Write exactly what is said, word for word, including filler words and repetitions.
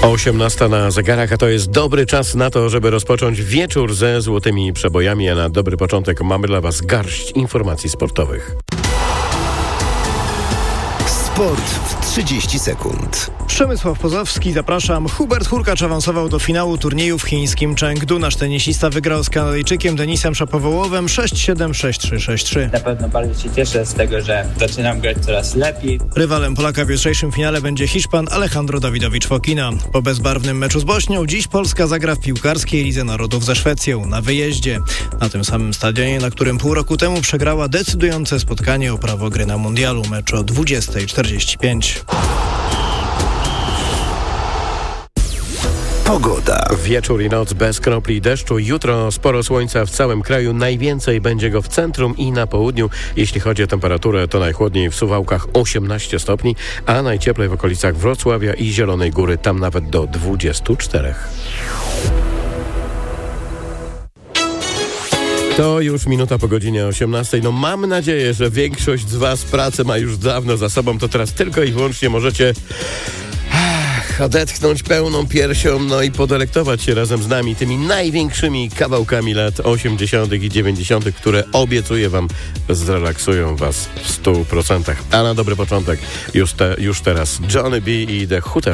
osiemnasta na zegarach, a to jest dobry czas na to, żeby rozpocząć wieczór ze złotymi przebojami, a na dobry początek mamy dla Was garść informacji sportowych. Sport w trzydzieści sekund. Przemysław Pozowski, zapraszam. Hubert Hurkacz awansował do finału turnieju w chińskim Chengdu. Nasz tenisista wygrał z Kanadyjczykiem Denisem Szapowołowem sześć siedem, sześć trzy, sześć trzy. Na pewno bardzo się cieszę z tego, że zaczynam grać coraz lepiej. Rywalem Polaka w jutrzejszym finale będzie Hiszpan Alejandro Dawidowicz-Fokina. Po bezbarwnym meczu z Bośnią dziś Polska zagra w piłkarskiej Lidze Narodów ze Szwecją na wyjeździe. Na tym samym stadionie, na którym pół roku temu przegrała decydujące spotkanie o prawo gry na mundialu. Mecz o dwudziesta czterdzieści pięć. Pogoda. Wieczór i noc bez kropli deszczu. Jutro sporo słońca w całym kraju. Najwięcej będzie go w centrum i na południu. Jeśli chodzi o temperaturę, to najchłodniej w Suwałkach osiemnaście stopni, a najcieplej w okolicach Wrocławia i Zielonej Góry, tam nawet do dwudziestu czterech. To już minuta po godzinie osiemnastej. No mam nadzieję, że większość z Was pracę ma już dawno za sobą. To teraz tylko i wyłącznie możecie odetchnąć pełną piersią, no i podelektować się razem z nami tymi największymi kawałkami lat osiemdziesiątych i dziewięćdziesiątych, które obiecuję Wam zrelaksują Was w stu procentach. A na dobry początek już, te, już teraz Johnny B i The Hooters.